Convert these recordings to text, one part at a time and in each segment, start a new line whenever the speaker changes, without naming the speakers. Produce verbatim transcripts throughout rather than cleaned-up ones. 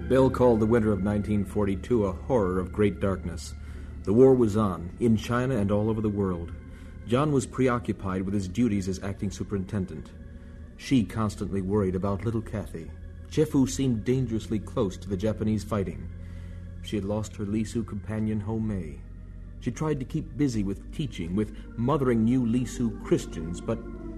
Bell called the winter of nineteen forty-two a horror of great darkness. The war was on, in China and all over the world. John was preoccupied with his duties as acting superintendent. She constantly worried about little Kathy. Chefu seemed dangerously close to the Japanese fighting. She had lost her Lisu companion, Ho Mei. She tried to keep busy with teaching, with mothering new Lisu Christians, but...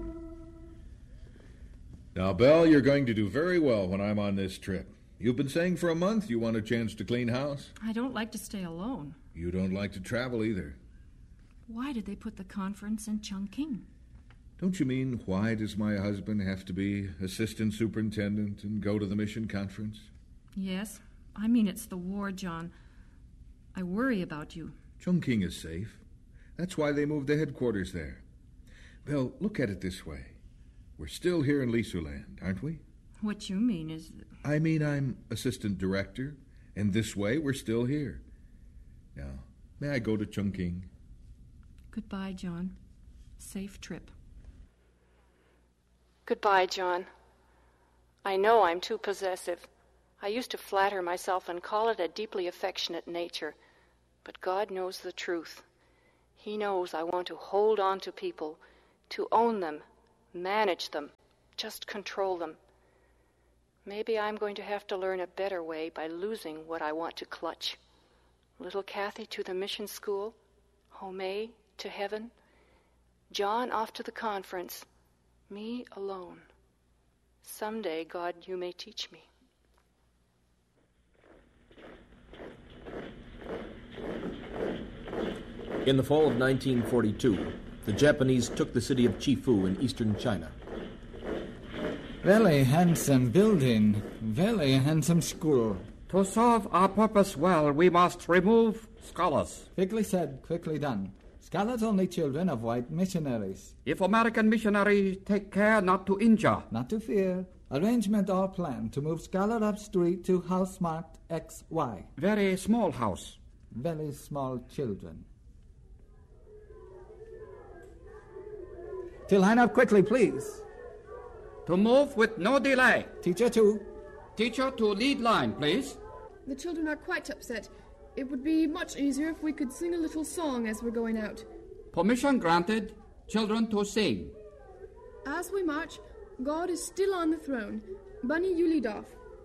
Now, Belle, you're going to do very well when I'm on this trip. You've been saying for a month you want a chance to clean house.
I don't like to stay alone.
You don't like to travel either.
Why did they put the conference in Chongqing?
Don't you mean, why does my husband have to be assistant superintendent and go to the mission conference?
Yes. I mean, it's the war, John. I worry about you.
Chongqing is safe. That's why they moved the headquarters there. Belle, look at it this way. We're still here in Lisuland, aren't we?
What you mean is... That...
I mean I'm assistant director, and this way we're still here. Now, may I go to Chongqing?
Goodbye, John. Safe trip.
Goodbye, John. I know I'm too possessive. I used to flatter myself and call it a deeply affectionate nature. But God knows the truth. He knows I want to hold on to people, to own them, manage them, just control them. Maybe I'm going to have to learn a better way by losing what I want to clutch. Little Kathy to the mission school, Ho Mei to heaven, John off to the conference, me alone. Someday, God, you may teach me.
In the fall of nineteen forty-two, the Japanese took the city of Chifu in eastern China.
Very handsome building, very handsome school.
To serve our purpose well, we must remove scholars.
Quickly said, quickly done. Scholars only children of white missionaries.
If American missionaries take care not to injure.
Not to fear. Arrangement all planned to move scholar up street to house marked X Y.
Very small house.
Very small children. To line up quickly, please.
To move with no delay.
Teacher two.
Teacher to lead line, please.
The children are quite upset. It would be much easier if we could sing a little song as we're going out.
Permission granted. Children to sing.
As we march, God is still on the throne. Bunny, you lead off.